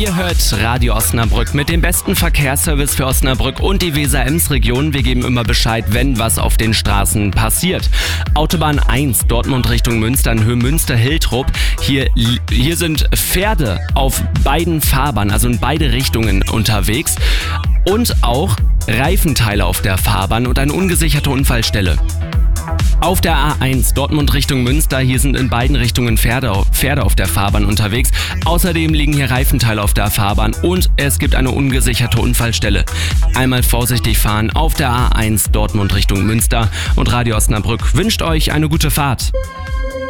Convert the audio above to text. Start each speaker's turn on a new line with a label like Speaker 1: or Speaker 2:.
Speaker 1: Ihr hört Radio Osnabrück mit dem besten Verkehrsservice für Osnabrück und die Weser-Ems-Region. Wir geben immer Bescheid, wenn was auf den Straßen passiert. Autobahn 1, Dortmund Richtung Münster, in Höhe Münster-Hiltrop. Hier sind Pferde auf beiden Fahrbahnen, also in beide Richtungen unterwegs. Und auch Reifenteile auf der Fahrbahn und eine ungesicherte Unfallstelle. Auf der A1 Dortmund Richtung Münster, hier sind in beiden Richtungen Pferde auf der Fahrbahn unterwegs. Außerdem liegen hier Reifenteile auf der Fahrbahn und es gibt eine ungesicherte Unfallstelle. Einmal vorsichtig fahren auf der A1 Dortmund Richtung Münster und Radio Osnabrück wünscht euch eine gute Fahrt.